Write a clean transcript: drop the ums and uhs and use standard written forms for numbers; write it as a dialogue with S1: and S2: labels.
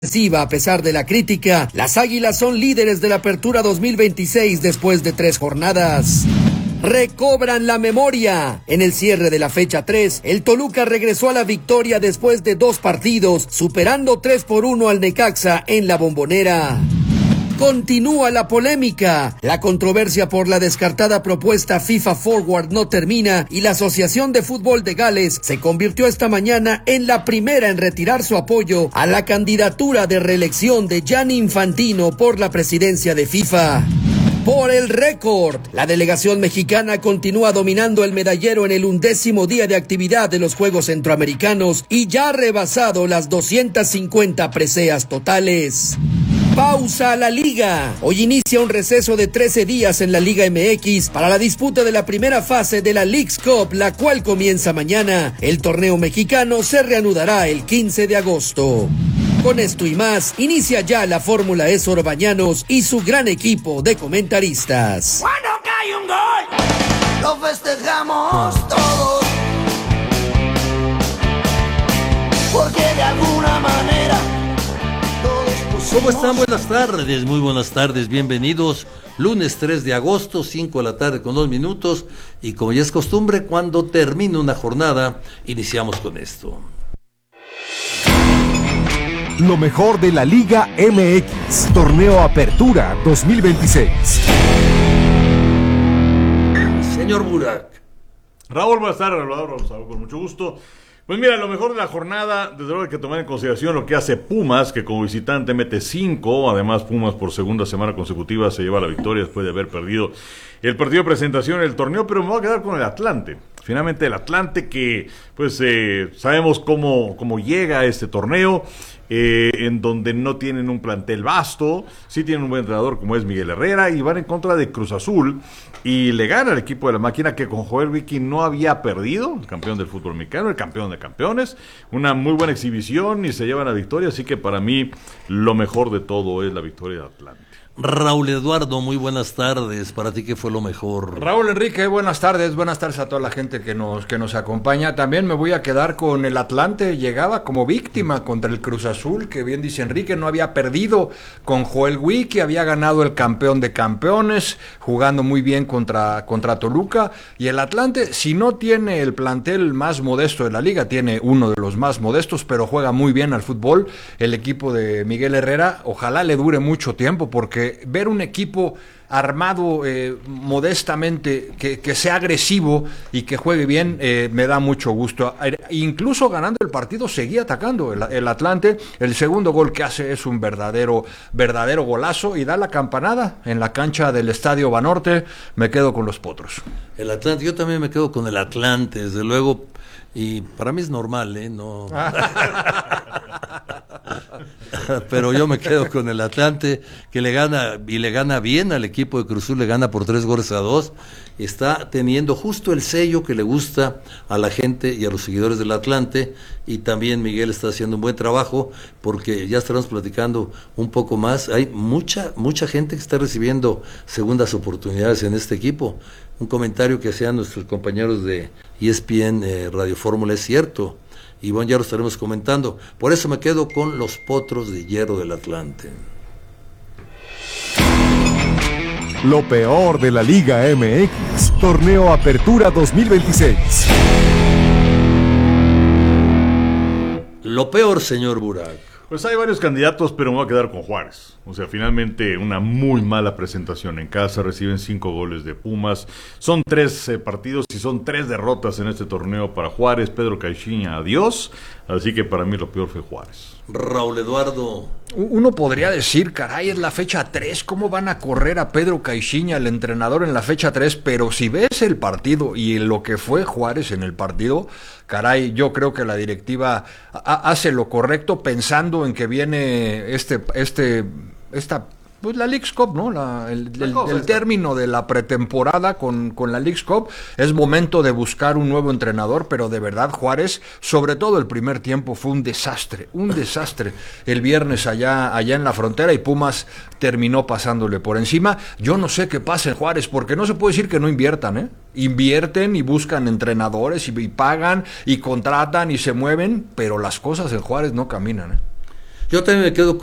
S1: A pesar de la crítica, las Águilas son líderes de la Apertura 2026 después de 3 jornadas. Recobran la memoria. En el cierre de la fecha 3, el Toluca regresó a la victoria después de 2 partidos, superando 3-1 al Necaxa en la Bombonera. Continúa la polémica. La controversia por la descartada propuesta FIFA Forward no termina y la Asociación de Fútbol de Gales se convirtió esta mañana en la primera en retirar su apoyo a la candidatura de reelección de Gianni Infantino por la presidencia de FIFA. Por el récord, la delegación mexicana continúa dominando el medallero en el 11º día de actividad de los Juegos Centroamericanos y ya ha rebasado las 250 preseas totales. Pausa a la Liga. Hoy inicia un receso de 13 días en la Liga MX para la disputa de la primera fase de la Leagues Cup, la cual comienza mañana. El torneo mexicano se reanudará el 15 de agosto. Con esto y más, inicia ya la Fórmula E Bañanos y su gran equipo de comentaristas.
S2: Cuando cae un gol, lo festejamos todos, porque de alguna manera
S3: ¿cómo están? Buenas tardes, muy buenas tardes, bienvenidos. Lunes 3 de agosto, 5 de la tarde con 2 minutos. Y como ya es costumbre, cuando termina una jornada, iniciamos con esto.
S4: Lo mejor de la Liga MX, Torneo Apertura 2026.
S3: Señor Burak.
S5: Raúl, buenas tardes, Raúl, con mucho gusto. Pues mira, lo mejor de la jornada, desde luego hay que tomar en consideración lo que hace Pumas, que como visitante mete 5, además Pumas por segunda semana consecutiva se lleva la victoria después de haber perdido el partido de presentación en el torneo, pero me voy a quedar con el Atlante. Finalmente el Atlante que, pues, sabemos cómo llega a este torneo, en donde no tienen un plantel vasto, sí tienen un buen entrenador como es Miguel Herrera, y van en contra de Cruz Azul, y le gana al equipo de la máquina que con Joel Wiki no había perdido, el campeón del fútbol mexicano, el campeón de campeones, una muy buena exhibición y se llevan la victoria, así que para mí lo mejor de todo es la victoria de Atlante.
S3: Raúl Eduardo, muy buenas tardes. ¿Para ti qué fue lo mejor?
S6: Raúl Enrique, buenas tardes a toda la gente que nos acompaña. También me voy a quedar con el Atlante. Llegaba como víctima contra el Cruz Azul, que bien dice Enrique, no había perdido con Joel Wiki, había ganado el campeón de campeones, jugando muy bien contra Toluca. Y el Atlante, si no tiene el plantel más modesto de la liga, tiene uno de los más modestos, pero juega muy bien al fútbol. El equipo de Miguel Herrera, ojalá le dure mucho tiempo, porque ver un equipo armado modestamente, que sea agresivo y que juegue bien, me da mucho gusto. Incluso ganando el partido seguía atacando el Atlante. El segundo gol que hace es un verdadero golazo y da la campanada en la cancha del Estadio Banorte. Me quedo con los Potros.
S3: El Atlante, yo también me quedo con el Atlante, desde luego, y para mí es normal, no. Pero yo me quedo con el Atlante, que le gana bien al equipo de Cruz Azul, le gana por 3-2. Está teniendo justo el sello que le gusta a la gente y a los seguidores del Atlante, y también Miguel está haciendo un buen trabajo, porque ya estaremos platicando un poco más. Hay mucha gente que está recibiendo segundas oportunidades en este equipo. Un comentario que hacían nuestros compañeros de ESPN Radio Fórmula es cierto. Y bueno, ya lo estaremos comentando. Por eso me quedo con los Potros de Hierro del Atlante.
S4: Lo peor de la Liga MX, Torneo Apertura 2026.
S3: Lo peor, señor Burak.
S5: Pues hay varios candidatos, pero me voy a quedar con Juárez. O sea, finalmente una muy mala presentación en casa, reciben 5 goles de Pumas. Son 3 partidos y son 3 derrotas en este torneo para Juárez. Pedro Caixinha, adiós. Así que para mí lo peor fue Juárez.
S3: Raúl Eduardo.
S6: Uno podría decir, caray, es la fecha 3, ¿cómo van a correr a Pedro Caixinha, el entrenador, en la fecha 3? Pero si ves el partido y lo que fue Juárez en el partido, caray, yo creo que la directiva hace lo correcto pensando en que viene pues la Leagues Cup, ¿no? El término de la pretemporada con la Leagues Cup. Es momento de buscar un nuevo entrenador, pero de verdad Juárez, sobre todo el primer tiempo, fue un desastre el viernes allá en la frontera, y Pumas terminó pasándole por encima. Yo no sé qué pasa en Juárez, porque no se puede decir que no inviertan, invierten y buscan entrenadores y pagan y contratan y se mueven, pero las cosas en Juárez no caminan,
S3: Yo también me quedo